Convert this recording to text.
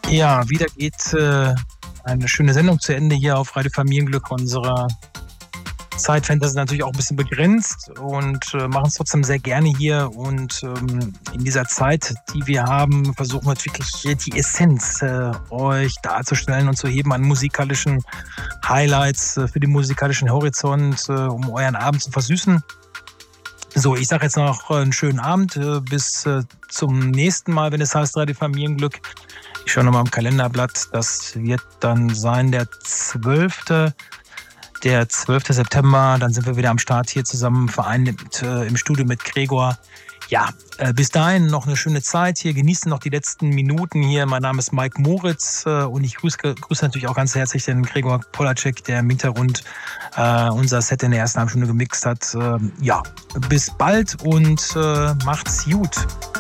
Ja, wieder geht eine schöne Sendung zu Ende hier auf Radio Familienglück. Unsere Zeitfenster sind natürlich auch ein bisschen begrenzt und machen es trotzdem sehr gerne hier. Und in dieser Zeit, die wir haben, versuchen wir wirklich die Essenz euch darzustellen und zu heben an musikalischen Highlights für den musikalischen Horizont, um euren Abend zu versüßen. So, ich sage jetzt noch einen schönen Abend. Bis zum nächsten Mal, wenn es heißt Radio Familienglück. Ich schaue nochmal im Kalenderblatt. Das wird dann sein der 12. September. Dann sind wir wieder am Start hier zusammen vereint im Studio mit Gregor. Ja, bis dahin noch eine schöne Zeit hier. Genießt noch die letzten Minuten hier. Mein Name ist Mike Moritz und ich grüße natürlich auch ganz herzlich den Gregor Polacek, der im Hintergrund unser Set in der ersten halben Stunde gemixt hat. Ja, bis bald und macht's gut.